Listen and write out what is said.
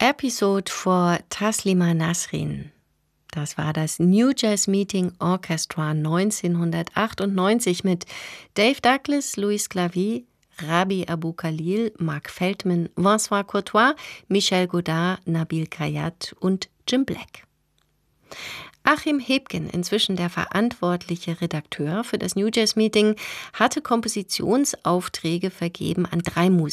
Episode for Taslima Nasrin. Das war das New Jazz Meeting Orchestra 1998 mit Dave Douglas, Louis Sclavy, Rabi Abou Khalil, Mark Feldman, Vincent Courtois, Michel Godard, Nabil Kayat und Jim Black. Achim Hebgen, inzwischen der verantwortliche Redakteur für das New Jazz Meeting, hatte Kompositionsaufträge vergeben an 3 Musiker.